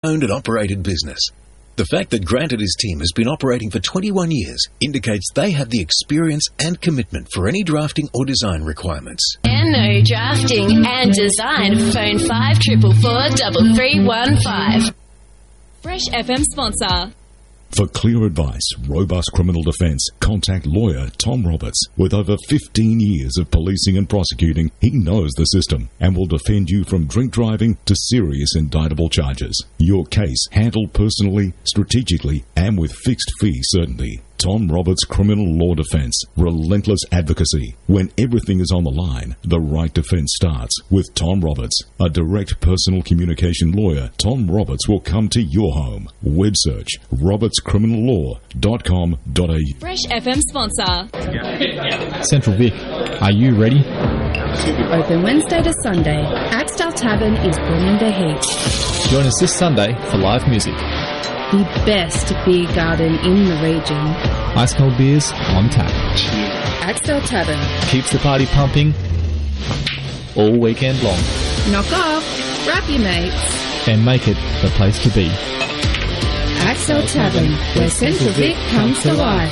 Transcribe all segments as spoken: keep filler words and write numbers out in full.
owned and operated business. The fact that Grant and his team has been operating for twenty-one years indicates they have the experience and commitment for any drafting or design requirements. N O Drafting and Design. Phone five four four four three one five. Fresh F M sponsor. For clear advice, robust criminal defence, contact lawyer Tom Roberts. With over fifteen years of policing and prosecuting, he knows the system and will defend you from drink driving to serious indictable charges. Your case handled personally, strategically, and with fixed fee certainty. Tom Roberts Criminal Law Defence. Relentless advocacy. When everything is on the line, the right defence starts with Tom Roberts. A direct personal communication lawyer, Tom Roberts will come to your home. Web search roberts criminal law dot com dot a u. Fresh F M sponsor. Central Vic, are you ready? Open Wednesday to Sunday. Axtell Tavern is bringing the heat. Join us this Sunday for live music. The best beer garden in the region. Ice cold beers on tap. Axtell Tavern keeps the party pumping all weekend long. Knock off, grab your mates, and make it the place to be. Axtell Tavern, where Central Vic comes to life.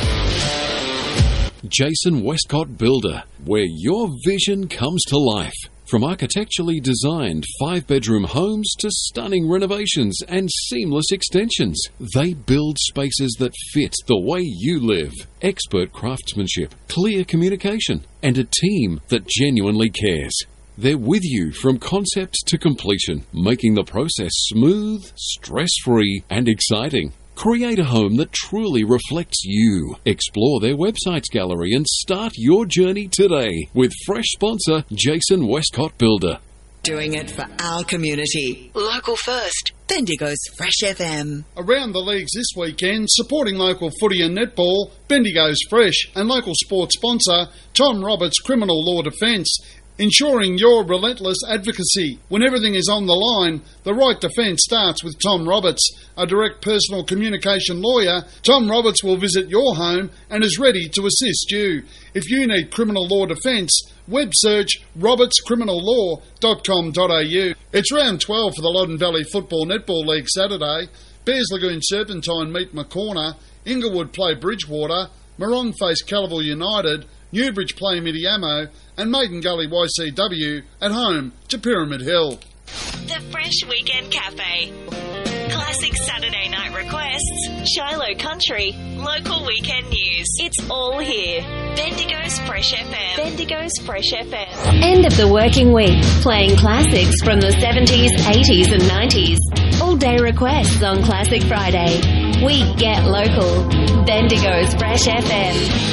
Jason Westcott Builder, where your vision comes to life. From architecturally designed five-bedroom homes to stunning renovations and seamless extensions, they build spaces that fit the way you live. Expert craftsmanship, clear communication, and a team that genuinely cares. They're with you from concept to completion, making the process smooth, stress-free, and exciting. Create a home that truly reflects you. Explore their website's gallery and start your journey today with fresh sponsor Jason Westcott Builder. Doing it for our community. Local first. Bendigo's Fresh F M. Around the leagues this weekend, supporting local footy and netball, Bendigo's Fresh and local sports sponsor Tom Roberts Criminal Law Defence. Ensuring your relentless advocacy. When everything is on the line, the right defence starts with Tom Roberts. A direct personal communication lawyer, Tom Roberts will visit your home and is ready to assist you. If you need criminal law defence, web search roberts criminal law dot com dot a u. It's round twelve for the Loddon Valley Football Netball League Saturday. Bears Lagoon Serpentine meet Maccorner, Inglewood play Bridgewater, Morong face Calaval United, Newbridge play Midiamo, and Maiden Gully Y C W at home to Pyramid Hill. The Fresh Weekend Cafe. Classic Saturday night requests, Shiloh Country, local weekend news. It's all here. Bendigo's Fresh F M. Bendigo's Fresh F M. End of the working week, playing classics from the seventies, eighties and nineties. All day requests on Classic Friday. We get local. Bendigo's Fresh F M.